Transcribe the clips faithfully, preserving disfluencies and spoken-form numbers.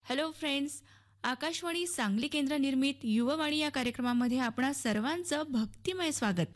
Hello friends, Akashvani Sangli केंद्र निर्मित युववाणी या कार्यक्रमामध्ये आपणा सर्वांचं भक्तिमय स्वागत.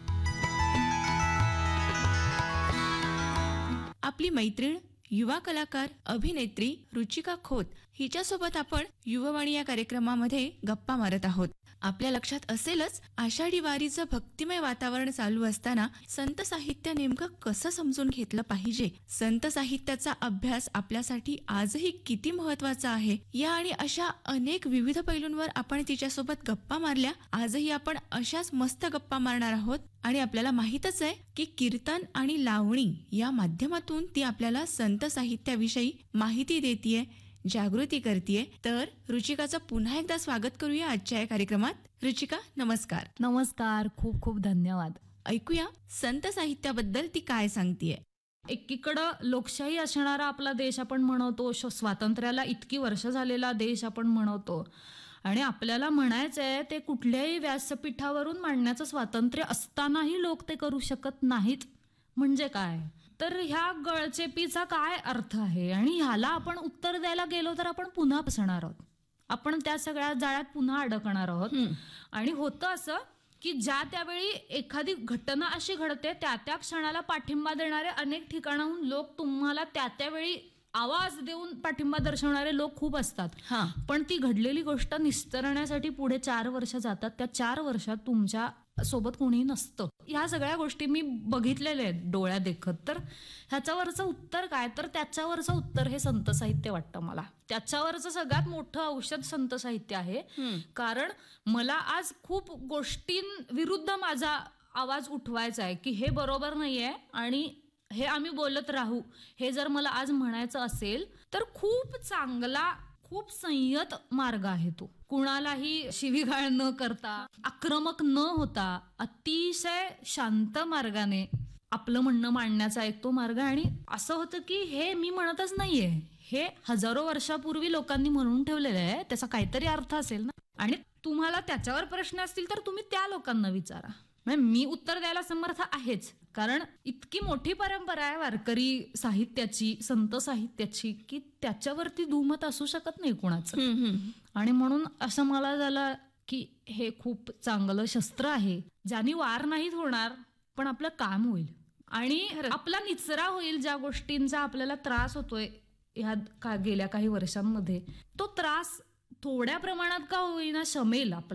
आपली मैत्रीण युवा कलाकार अभिनेत्री रुचिका खोत हिच्यासोबत आपण युववाणी या कार्यक्रमामध्ये गप्पा मारत आहोत. आपल्या लक्षात असेलच, आषाढी वारीचं भक्तिमय वातावरण चालू असताना संत साहित्य नेमकं कसं समजून घेतलं पाहिजे, संत साहित्याचा अभ्यास आपल्यासाठी आजही किती महत्वाचा आहे, या आणि अशा अनेक विविध पैलूंवर आपण तिच्यासोबत गप्पा मारल्या. आजही आपण अशाच मस्त गप्पा मारणार आहोत. आणि आपल्याला माहीतच आहे की कीर्तन आणि लावणी या माध्यमातून ती आपल्याला संत साहित्याविषयी माहिती देतीये, जागृती करतीये. तर रुचिकाचं पुन्हा एकदा स्वागत करूया आजच्या या कार्यक्रमात. रुचिका, नमस्कार. नमस्कार, खूप खूप धन्यवाद. ऐकूया संत साहित्याबद्दल ती काय सांगतीये. एकीकडं लोकशाही असणारा आपला देश आपण म्हणवतो, स्वातंत्र्याला इतकी वर्ष झालेला देश आपण म्हणवतो, आणि आपल्याला म्हणायचंय ते कुठल्याही व्यासपीठावरून मांडण्याचं स्वातंत्र्य असतानाही लोक ते करू शकत नाहीत. म्हणजे काय, तर ह्या गळचेपीचा काय अर्थ आहे, आणि ह्याला आपण उत्तर द्यायला गेलो तर आपण पुन्हा फसणार आहोत. आपण त्या सगळ्या जाळ्यात पुन्हा अडकणार आहोत. आणि होतं असं की ज्या त्यावेळी एखादी घटना अशी घडते, त्या त्या क्षणाला पाठिंबा देणारे अनेक ठिकाणाहून लोक तुम्हाला त्या त्यावेळी आवाज देऊन पाठिंबा दर्शवणारे लोक खूप असतात. पण ती घडलेली गोष्ट निस्तरण्यासाठी पुढे चार वर्ष जातात. त्या चार वर्षात तुमच्या सोबत कोणी नसतं. ह्या सगळ्या गोष्टी मी बघितलेल्या आहेत डोळ्या देखत. तर ह्याच्यावरचं उत्तर काय, तर त्याच्यावरचं उत्तर हे संत साहित्य वाटतं मला. त्याच्यावरचं सगळ्यात मोठं औषध संत साहित्य आहे. कारण मला आज खूप गोष्टींविरुद्ध माझा आवाज उठवायचा आहे की हे बरोबर नाहीये आणि हे आम्ही बोलत राहू. हे जर मला आज म्हणायचं असेल तर खूप चांगला, खूप संयत मार्ग आहे तो. कुणालाही शिवीगाळ न करता, आक्रमक न होता, अतिशय शांत मार्गाने आपलं म्हणणं मांडण्याचा एक तो मार्ग. आणि असं होतं की हे मी म्हणतच नाहीये, हे हजारो वर्षापूर्वी लोकांनी म्हणून ठेवलेलं आहे. त्याचा काहीतरी अर्थ असेल ना. आणि तुम्हाला त्याच्यावर प्रश्न असतील तर तुम्ही त्या लोकांना विचारा. मी उत्तर द्यायला समर्थ आहेच, कारण इतकी मोठी परंपरा आहे वारकरी साहित्याची, संत साहित्याची, की त्याच्यावरती दुमत असू शकत नाही कुणाचं. आणि म्हणून असं मला झालं की हे खूप चांगलं शस्त्र आहे, ज्याने वार नाहीत होणार पण आपलं काम होईल आणि आपला निचरा होईल. ज्या गोष्टींचा आपल्याला त्रास होतोय ह्या का गेल्या काही वर्षांमध्ये, तो त्रास थोड्या प्रमाणात का होईना शमेल आपला.